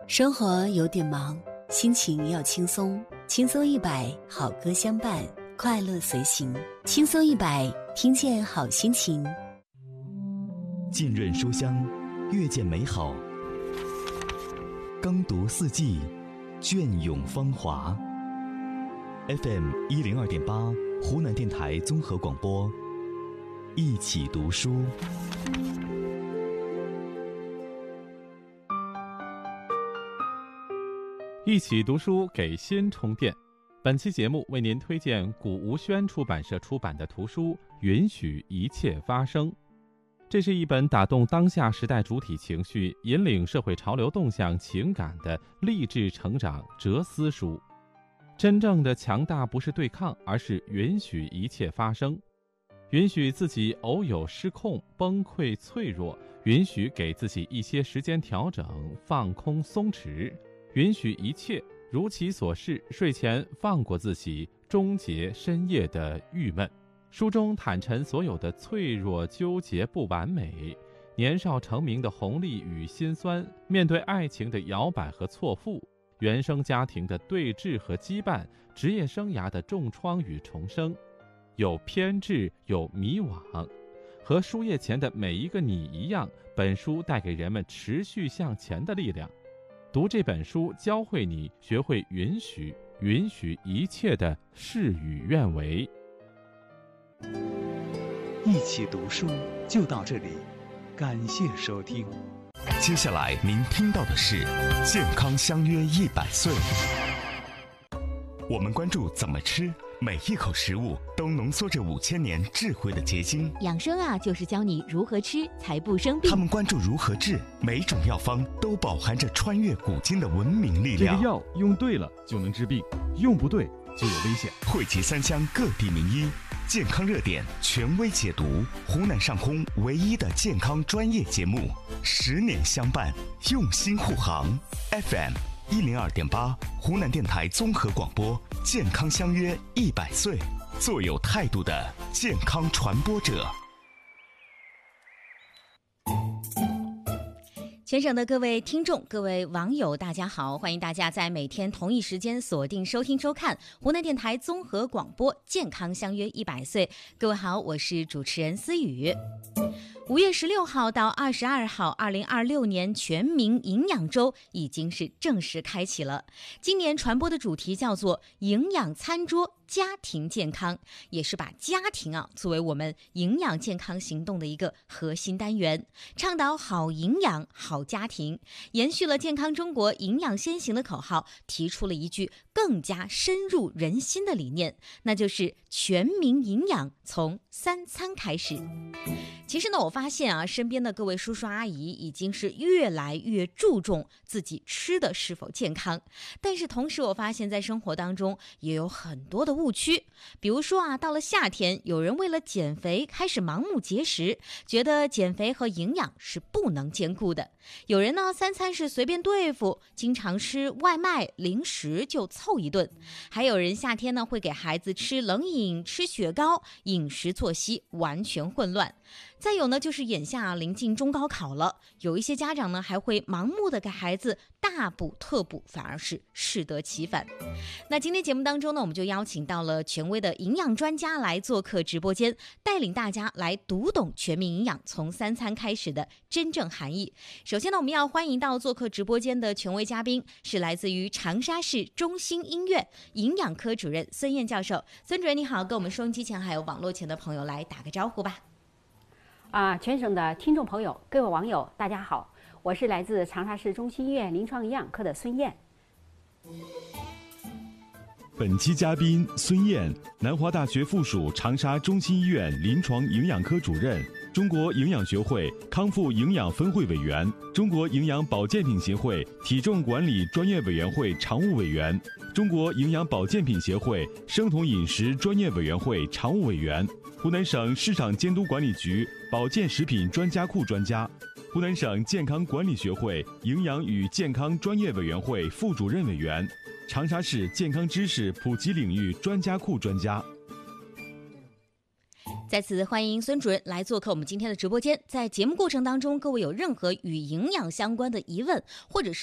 生活有点忙，心情要轻松，轻松100，好歌相伴，快乐随行。轻松100，听见好心情。 浸润书香，阅见美好。耕读四季，隽永芳华。FM 102.8，湖南电台综合广播，一起读书。 一起读书，给心充电。本期节目为您推荐古吴轩出版社出版的图书《允许一切发生》。这是一本打动当下时代主体情绪、引领社会潮流动向情感的励志成长哲思书。真正的强大不是对抗，而是允许一切发生。允许自己偶有失控、崩溃、脆弱，允许给自己一些时间调整、放空、松弛。允许一切如其所是，睡前放过自己，终结深夜的郁闷。书中坦陈所有的脆弱、纠结、不完美，年少成名的红利与辛酸，面对爱情的摇摆和错付，原生家庭的对峙和羁绊，职业生涯的重创与重生，有偏执，有迷惘。和书页前的每一个你一样，本书带给人们持续向前的力量。读这本书，教会你学会允许一切的事与愿违。 一起读书就到这里，感谢收听。 接下来您听到的是健康相约100岁。我们关注怎么吃，每一口食物都浓缩着5000年智慧的结晶。 养生就是教你如何吃才不生病。 他们关注如何治，每种药方都饱含着穿越古今的文明力量。 这个药用对了就能治病，用不对就有危险。 汇集3乡各地名医，健康热点权威解读，湖南上空唯一的健康专业节目，10年相伴，用心护航。FM 102.8，湖南电台综合广播，健康相约100岁，做有态度的健康传播者。 全省的各位听众、各位网友，大家好！欢迎大家在每天同一时间锁定收听收看湖南电台综合广播《健康相约100岁》。各位好，我是主持人思雨。5月16号到22号，2026年全民营养周已经是正式开启了。今年传播的主题叫做“营养餐桌家庭健康”，也是把家庭作为我们营养健康行动的一个核心单元，倡导好营养、好家庭，延续了健康中国营养先行的口号，提出了一句更加深入人心的理念，那就是全民营养从3餐开始。其实呢，我发现身边的各位叔叔阿姨已经是越来越注重自己吃的是否健康，但是同时我发现在生活当中也有很多的误区。比如说到了夏天，有人为了减肥开始盲目节食，觉得减肥和营养是不能兼顾的。有人呢3餐是随便对付，经常吃外卖零食就凑一顿。还有人夏天呢会给孩子吃冷饮、吃雪糕，饮食作息完全混乱。再有呢，就是眼下临近中高考了，有一些家长呢还会盲目的给孩子大补特补，反而是适得其反。那今天节目当中呢，我们就邀请到了权威的营养专家来做客直播间，带领大家来读懂全民营养从3餐开始的真正含义。首先呢，我们要欢迎到做客直播间的权威嘉宾，是来自于长沙市中心医院营养科主任孙燕教授。孙主任你好，跟我们收音机前还有网络前的朋友来打个招呼吧。 全省的听众朋友、各位网友，大家好，我是来自长沙市中心医院临床营养科的孙燕。 本期嘉宾孙燕，南华大学附属长沙中心医院临床营养科主任，中国营养学会康复营养分会委员，中国营养保健品协会体重管理专业委员会常务委员，中国营养保健品协会生酮饮食专业委员会常务委员，湖南省市场监督管理局保健食品专家库专家，湖南省健康管理学会营养与健康专业委员会副主任委员，长沙市健康知识普及领域专家库专家。 再次欢迎孙主任来做客我们今天的直播间。在节目过程当中，各位有任何与营养相关的疑问，或者是